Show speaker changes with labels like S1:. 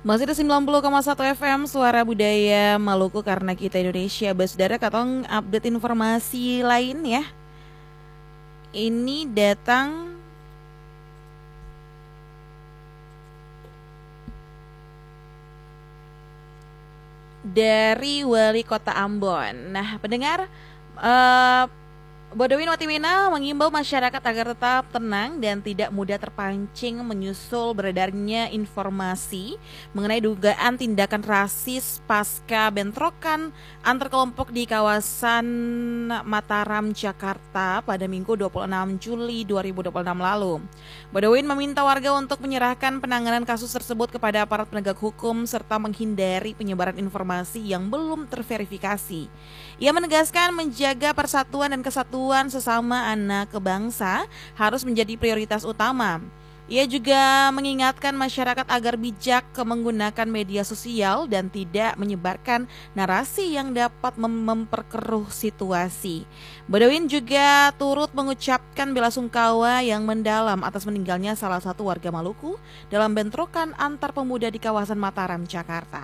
S1: Masih di 90,1 FM Suara Budaya Maluku karena kita Indonesia. Saudara, katong update informasi lain ya. Ini datang dari Wali Kota Ambon. Nah, pendengar, eh Bodowin Watimena mengimbau masyarakat agar tetap tenang dan tidak mudah terpancing menyusul beredarnya informasi mengenai dugaan tindakan rasis pasca bentrokan antar kelompok di kawasan Mataram, Jakarta pada Minggu 26 Juli 2026 lalu. Bodowin meminta warga untuk menyerahkan penanganan kasus tersebut kepada aparat penegak hukum serta menghindari penyebaran informasi yang belum terverifikasi. Ia menegaskan menjaga persatuan dan kesatuan sesama anak bangsa harus menjadi prioritas utama. Ia juga mengingatkan masyarakat agar bijak menggunakan media sosial dan tidak menyebarkan narasi yang dapat memperkeruh situasi. Bodowin juga turut mengucapkan belasungkawa yang mendalam atas meninggalnya salah satu warga Maluku dalam bentrokan antar pemuda di kawasan Mataram, Jakarta.